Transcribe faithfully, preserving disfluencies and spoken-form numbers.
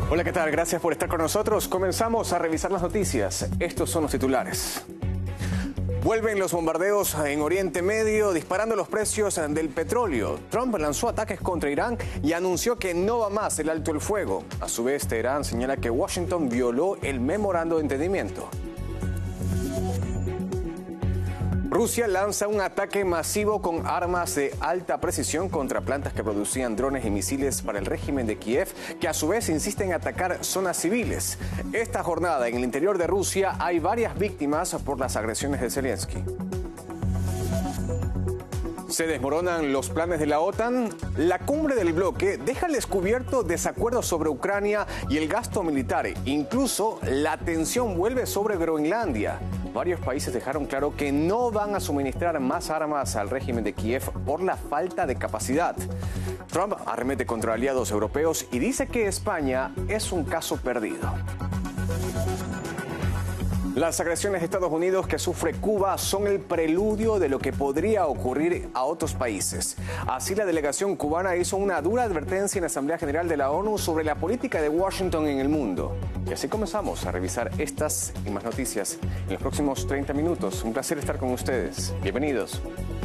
Hola, ¿qué tal? Gracias por estar con nosotros. Comenzamos a revisar las noticias. Estos son los titulares. Vuelven los bombardeos en Oriente Medio, disparando los precios del petróleo. Trump lanzó ataques contra Irán y anunció que no va más el alto el fuego. A su vez, Teherán señala que Washington violó el memorando de entendimiento. Rusia lanza un ataque masivo con armas de alta precisión contra plantas que producían drones y misiles para el régimen de Kiev, que a su vez insiste en atacar zonas civiles. Esta jornada en el interior de Rusia hay varias víctimas por las agresiones de Zelensky. Se desmoronan los planes de la OTAN. La cumbre del bloque deja al descubierto desacuerdos sobre Ucrania y el gasto militar. Incluso la tensión vuelve sobre Groenlandia. Varios países dejaron claro que no van a suministrar más armas al régimen de Kiev por la falta de capacidad. Trump arremete contra aliados europeos y dice que España es un caso perdido. Las agresiones de Estados Unidos que sufre Cuba son el preludio de lo que podría ocurrir a otros países. Así, la delegación cubana hizo una dura advertencia en la Asamblea General de la ONU sobre la política de Washington en el mundo. Y así comenzamos a revisar estas y más noticias en los próximos treinta minutos. Un placer estar con ustedes. Bienvenidos.